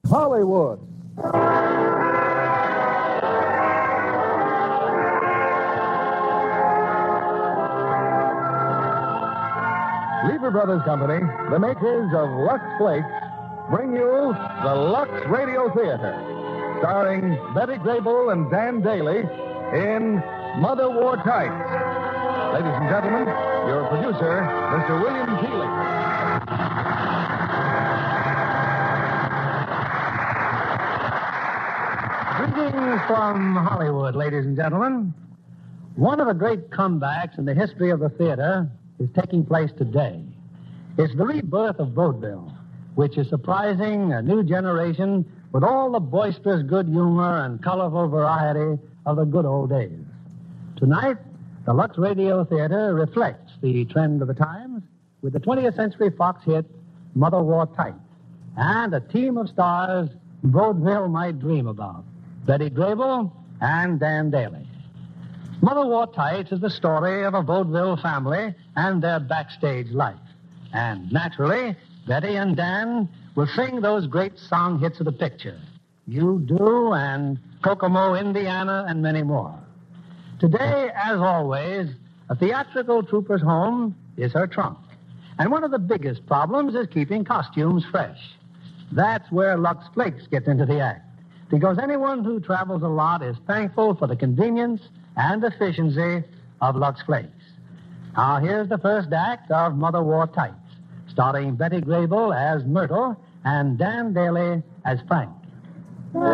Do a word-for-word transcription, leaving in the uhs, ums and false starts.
Hollywood. Lever Brothers Company, the makers of Lux Flakes, bring you the Lux Radio Theater, starring Betty Grable and Dan Daly in Mother Wore Tights. Ladies and gentlemen, your producer, Mister William Keeley. Greetings from Hollywood, ladies and gentlemen. One of the great comebacks in the history of the theater is taking place today. It's the rebirth of vaudeville, which is surprising a new generation with all the boisterous good humor and colorful variety of the good old days. Tonight, the Lux Radio Theater reflects the trend of the times with the twentieth Century Fox hit Mother Wore Tights and a team of stars vaudeville might dream about, Betty Grable and Dan Daly. Mother Wore Tights is the story of a vaudeville family and their backstage life. And naturally, Betty and Dan will sing those great song hits of the picture, You Do and Kokomo, Indiana, and many more. Today, as always, a theatrical trooper's home is her trunk. And one of the biggest problems is keeping costumes fresh. That's where Lux Flakes gets into the act, because anyone who travels a lot is thankful for the convenience and efficiency of Lux Flakes. Now, here's the first act of Mother Wore Tights, starring Betty Grable as Myrtle and Dan Daly as Frank.